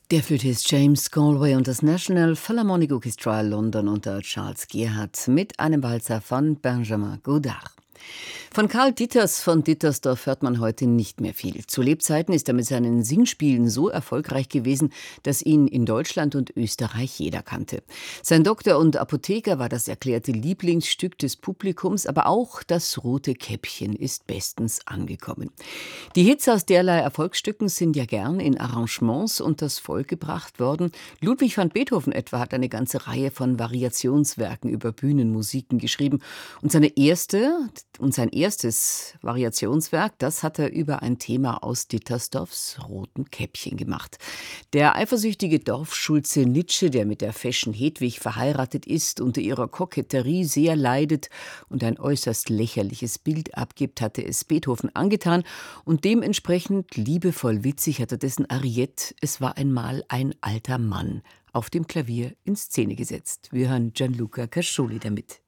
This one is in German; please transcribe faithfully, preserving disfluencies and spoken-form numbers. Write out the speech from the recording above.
Der Flötist James Galway und das National Philharmonic Orchestra London unter Charles Gerhardt mit einem Walzer von Benjamin Godard. Von Karl Ditters von Dittersdorf hört man heute nicht mehr viel. Zu Lebzeiten ist er mit seinen Singspielen so erfolgreich gewesen, dass ihn in Deutschland und Österreich jeder kannte. Sein Doktor und Apotheker war das erklärte Lieblingsstück des Publikums, aber auch das Rote Käppchen ist bestens angekommen. Die Hits aus derlei Erfolgsstücken sind ja gern in Arrangements unters Volk gebracht worden. Ludwig van Beethoven etwa hat eine ganze Reihe von Variationswerken über Bühnenmusiken geschrieben. Und seine erste und sein erstes Variationswerk, das hat er über ein Thema aus Dittersdorfs Roten Käppchen gemacht. Der eifersüchtige Dorfschulze Nitsche, der mit der feschen Hedwig verheiratet ist, unter ihrer Koketterie sehr leidet und ein äußerst lächerliches Bild abgibt, hatte es Beethoven angetan und dementsprechend liebevoll witzig hat er dessen Ariette „Es war einmal ein alter Mann" auf dem Klavier in Szene gesetzt. Wir hören Gianluca Cascioli damit.